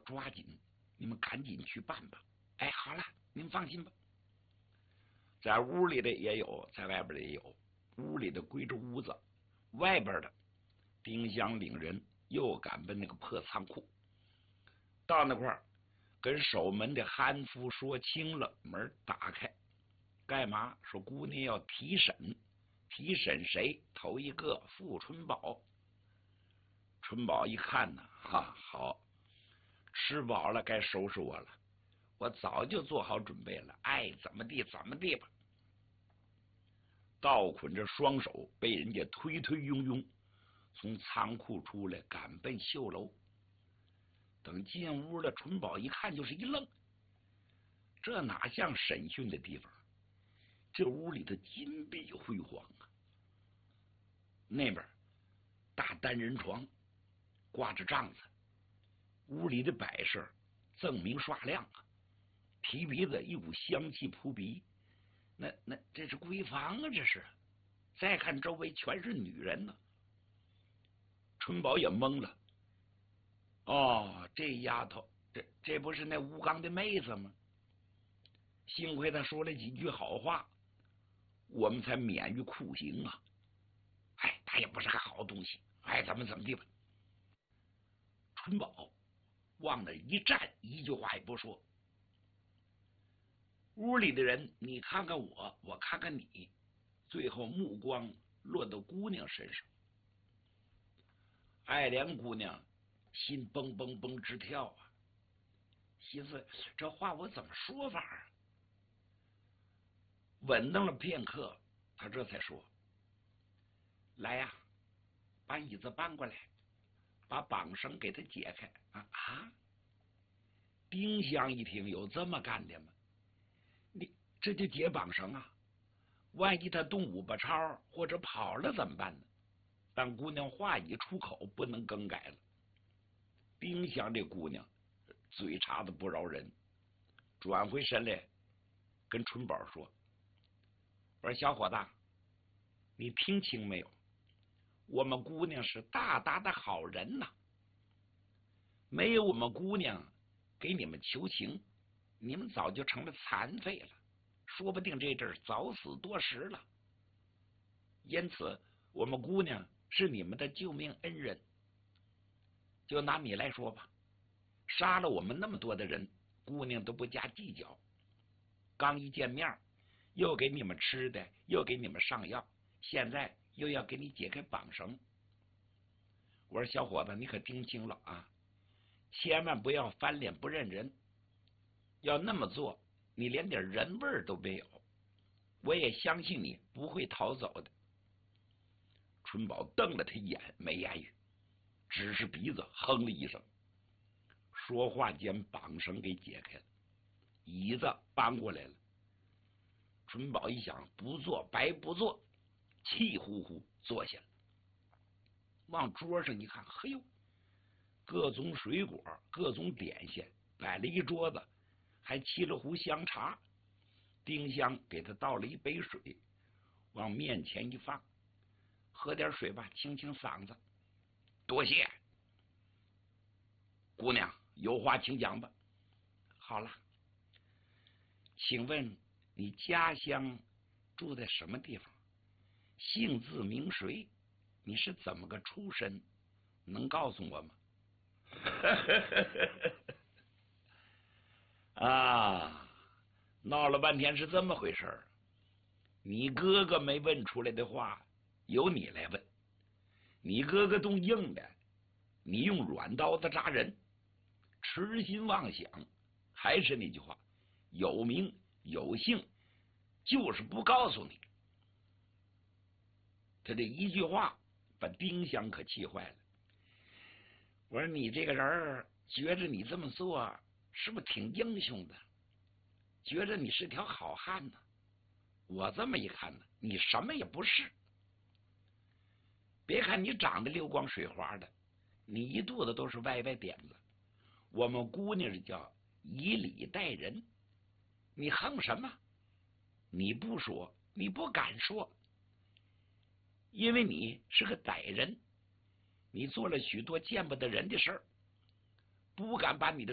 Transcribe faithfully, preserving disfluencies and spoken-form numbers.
抓紧，你们赶紧去办吧。哎，好了，你们放心吧。在屋里的也有，在外边的也有。屋里的归着屋子，外边的丁香领人又赶奔那个破仓库。到那块儿，跟守门的憨夫说清了，门打开。干嘛？说姑娘要提审，提审谁？头一个傅春宝。春宝一看呢，哈，好，吃饱了该收拾我了。我早就做好准备了，爱怎么地怎么地吧。倒捆着双手，被人家推推拥拥，从仓库出来，赶奔绣楼。等进屋了，春宝一看就是一愣，这哪像审讯的地方？这屋里的金碧辉煌啊！那边大单人床挂着帐子，屋里的摆设锃明刷亮啊，提鼻子一股香气扑鼻。那那这是闺房啊，这是。再看周围全是女人呢、啊，春宝也懵了。哦，这丫头，这这不是那吴刚的妹子吗？幸亏他说了几句好话，我们才免于酷刑啊！哎，他也不是个好东西，哎，怎么怎么地吧。春宝往那一站，一句话也不说。屋里的人，你看看我，我看看你，最后目光落到姑娘身上。爱莲姑娘心蹦蹦蹦直跳啊，心思这话我怎么说法啊？稳当了片刻，他这才说：“来呀、啊，把椅子搬过来，把绑绳给他解开啊啊！”丁香一听，有这么干的吗？你这就解绑绳啊？万一他动五八超或者跑了怎么办呢？但姑娘话一出口，不能更改了。丁香这姑娘嘴插的不饶人，转回身来跟春宝说：“我说小伙子，你听清没有？我们姑娘是大大的好人呐、啊，没有我们姑娘给你们求情，你们早就成了残废了，说不定这阵儿早死多时了。因此，我们姑娘是你们的救命恩人。就拿你来说吧，杀了我们那么多的人，姑娘都不加计较。刚一见面，又给你们吃的，又给你们上药，现在又要给你解开绑绳。我说小伙子，你可听清了啊，千万不要翻脸不认人。要那么做，你连点人味都没有。我也相信你不会逃走的。春宝瞪了他一眼，没言语，只是鼻子哼了一声。说话间，绑绳给解开了，椅子搬过来了。春宝一想，不做白不做，气呼呼坐下了。往桌上一看，嘿呦，各种水果，各种点心，摆了一桌子，还沏了壶香茶。丁香给他倒了一杯水，往面前一放，喝点水吧，清清嗓子。多谢，姑娘，有话请讲吧。好了，请问你家乡住在什么地方？姓字名谁？你是怎么个出身？能告诉我吗？啊，闹了半天是这么回事儿。你哥哥没问出来的话，由你来问。你哥哥动硬的，你用软刀子扎人，痴心妄想。还是那句话，有名有姓，就是不告诉你。他这一句话把丁香可气坏了。我说你这个人觉着你这么做是不是挺英雄的？觉着你是条好汉呢？我这么一看呢，你什么也不是。别看你长得溜光水滑的，你一肚子都是歪歪点子。我们姑娘叫以礼待人，你横什么？你不说，你不敢说，因为你是个歹人，你做了许多见不得人的事儿，不敢把你的